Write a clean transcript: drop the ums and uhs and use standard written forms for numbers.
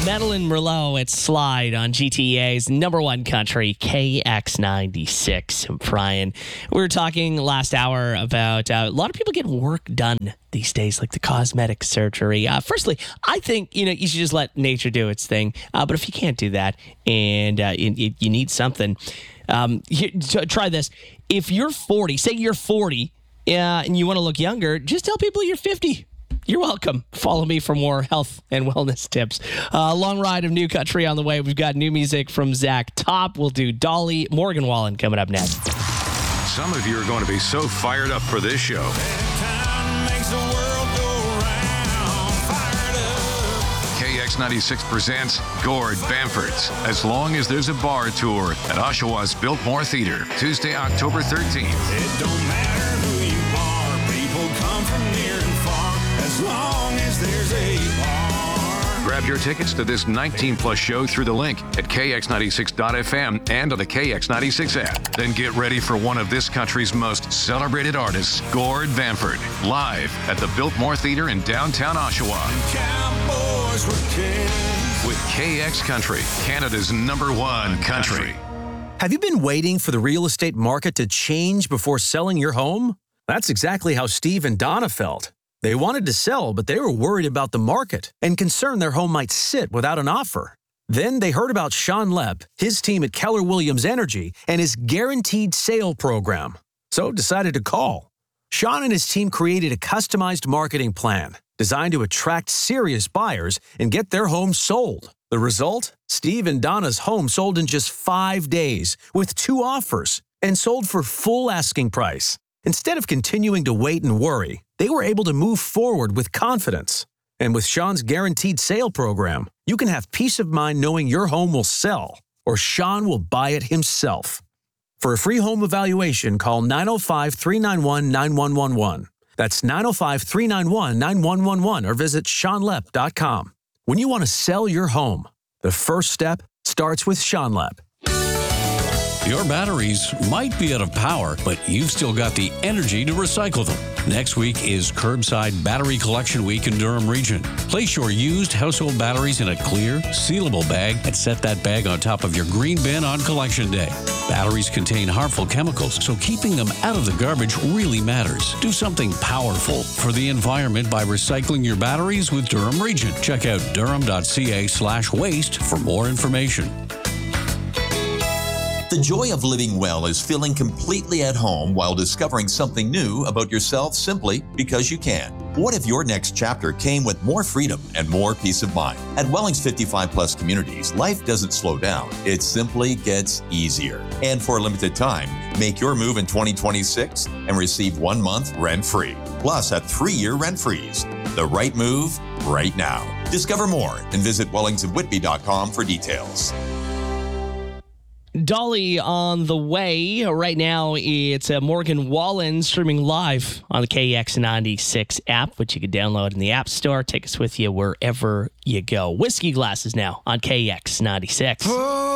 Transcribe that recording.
Madeline Merlot at Slide on GTA's number one country, KX96. I'm Brian. We were talking last hour about a lot of people get work done these days, like the cosmetic surgery. Firstly, I think you should just let nature do its thing. But if you can't do that and you need something, try this. If you're 40, say you're 40, and you want to look younger, just tell people you're 50. You're welcome. Follow me for more health and wellness tips. Long ride of new country on the way. We've got new music from Zach Top. We'll do Dolly, Morgan Wallen coming up next. Some of you are going to be so fired up for this show. KX96 presents Gord Bamford's As Long as There's a Bar Tour at Oshawa's Biltmore Theatre, Tuesday, October 13th. It don't matter who you are, people come from near and far, as long as there's a bar. Grab your tickets to this 19-plus show through the link at kx96.fm and on the KX96 app. Then get ready for one of this country's most celebrated artists, Gord Bamford, live at the Biltmore Theatre in downtown Oshawa. Cowboys were kings. With KX Country, Canada's number one country. Have you been waiting for the real estate market to change before selling your home? That's exactly how Steve and Donna felt. They wanted to sell, but they were worried about the market and concerned their home might sit without an offer. Then they heard about Sean Lepp, his team at Keller Williams Energy, and his guaranteed sale program. So decided to call. Sean and his team created a customized marketing plan designed to attract serious buyers and get their home sold. The result? Steve and Donna's home sold in just 5 days with 2 offers and sold for full asking price. Instead of continuing to wait and worry, they were able to move forward with confidence. And with Sean's guaranteed sale program, you can have peace of mind knowing your home will sell or Sean will buy it himself. For a free home evaluation, call 905-391-9111. That's 905-391-9111 or visit SeanLepp.com. When you want to sell your home, the first step starts with Sean Lepp. Your batteries might be out of power, but you've still got the energy to recycle them. Next week is Curbside Battery Collection Week in Durham Region. Place your used household batteries in a clear, sealable bag and set that bag on top of your green bin on Collection Day. Batteries contain harmful chemicals, so keeping them out of the garbage really matters. Do something powerful for the environment by recycling your batteries with Durham Region. Check out durham.ca/waste for more information. The joy of living well is feeling completely at home while discovering something new about yourself simply because you can. What if your next chapter came with more freedom and more peace of mind? At Welling's 55 Plus communities, life doesn't slow down. It simply gets easier. And for a limited time, make your move in 2026 and receive 1 month rent-free. Plus a 3-year rent-freeze. The right move, right now. Discover more and visit wellingsandwhitby.com for details. Dolly on the way. Right now, it's Morgan Wallen streaming live on the KX96 app, which you can download in the App Store. Take us with you wherever you go. Whiskey Glasses now on KX96.